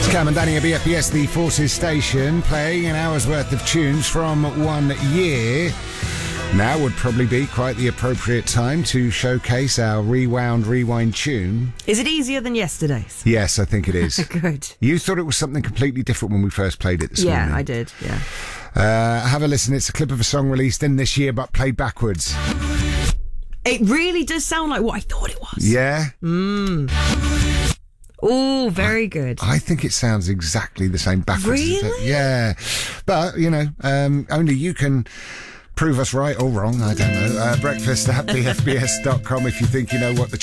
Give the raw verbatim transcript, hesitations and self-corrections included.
Cam and Danny at B F B S, the Forces station, playing an hour's worth of tunes from one year. Now would probably be quite the appropriate time to showcase our Rewound Rewind tune. Is it easier than yesterday's? Yes, I think it is. Good. You thought it was something completely different when we first played it this yeah, morning. I did, yeah. Uh, have a listen. It's a clip of a song released in this year but played backwards. It really does sound like what I thought it was. Yeah? Mm. Oh, very good. I think it sounds exactly the same backwards. Really? Yeah. But, you know, um, only you can prove us right or wrong. I don't know. Uh, breakfast at b f b s dot com if you think you know what the